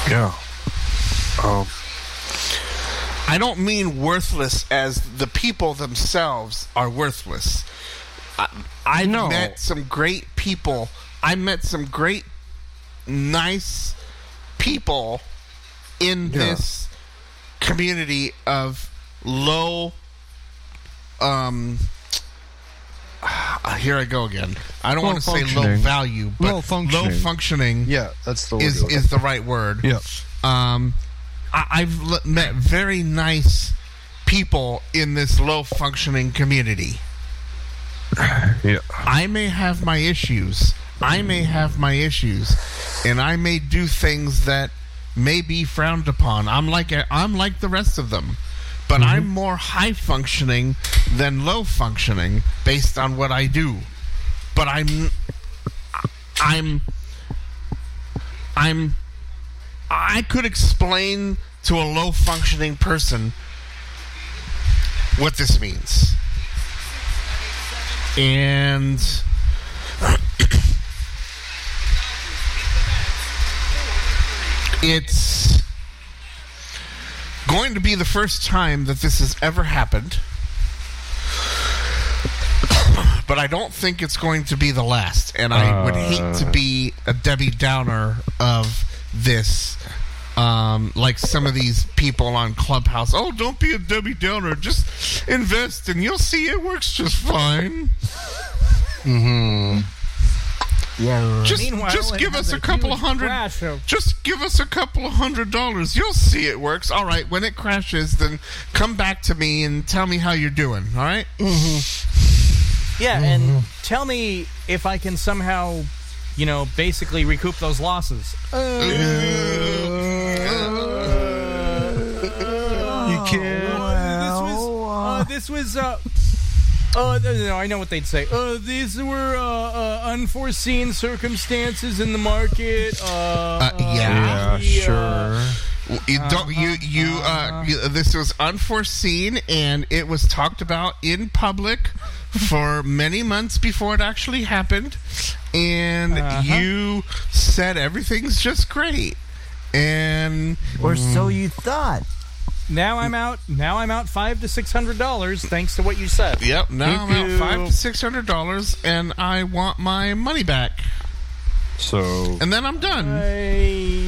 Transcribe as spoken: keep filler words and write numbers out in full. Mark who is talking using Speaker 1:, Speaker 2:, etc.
Speaker 1: Yeah. Um,
Speaker 2: I don't mean worthless as the people themselves are worthless. I, I've
Speaker 1: No.
Speaker 2: met some great people. I met some great, nice people in
Speaker 1: Yeah.
Speaker 2: this community of low. Um. Uh, here I go again. I don't
Speaker 1: Low
Speaker 2: want to say low
Speaker 1: functioning.
Speaker 2: value, but
Speaker 1: Low functioning.
Speaker 2: low functioning
Speaker 1: yeah, that's the word.
Speaker 2: is
Speaker 1: you're looking
Speaker 2: is the right word.
Speaker 1: for. Yeah.
Speaker 2: Um, I, I've l- met very nice people in this low functioning community.
Speaker 1: Yeah.
Speaker 2: I may have my issues. I may have my issues, and I may do things that may be frowned upon. I'm like a, I'm like the rest of them, but I'm more high functioning than low functioning based on what I do. But I'm I'm I'm I could explain to a low functioning person what this means. And it's going to be the first time that this has ever happened. But I don't think it's going to be the last. And I would hate to be a Debbie Downer of this. Um, like some of these people on Clubhouse. Oh, don't be a Debbie Downer. Just invest and you'll see it works just fine.
Speaker 1: Mm-hmm.
Speaker 3: Yeah.
Speaker 2: Just,
Speaker 4: Meanwhile,
Speaker 2: just
Speaker 4: it
Speaker 2: give
Speaker 4: has
Speaker 2: us
Speaker 4: a
Speaker 2: a couple
Speaker 4: huge
Speaker 2: of hundred.
Speaker 4: crash of-
Speaker 2: Just give us a couple of hundred dollars. You'll see it works. All right. When it crashes, then come back to me and tell me how you're doing. All right.
Speaker 4: Yeah, and tell me if I can somehow, you know, basically recoup those losses.
Speaker 1: You can't.
Speaker 4: Uh, this was, uh, this was, uh, uh, no, I know what they'd say. Uh, these were, uh, uh, unforeseen circumstances in the market. Uh,
Speaker 2: Uh, yeah.
Speaker 1: Yeah,
Speaker 4: the, uh,
Speaker 1: sure.
Speaker 2: You don't. You. You. Uh. you- This was unforeseen, and it was talked about in public for many months before it actually happened. And
Speaker 4: Uh-huh.
Speaker 2: you said everything's just great. And
Speaker 3: Or so you thought.
Speaker 4: Now I'm out. Now I'm out five to six hundred dollars, thanks to what you said.
Speaker 2: yep. Now I'm
Speaker 4: Thank
Speaker 2: out five
Speaker 4: you.
Speaker 2: to six hundred dollars, and I want my money back.
Speaker 1: So
Speaker 2: And then I'm done.
Speaker 4: I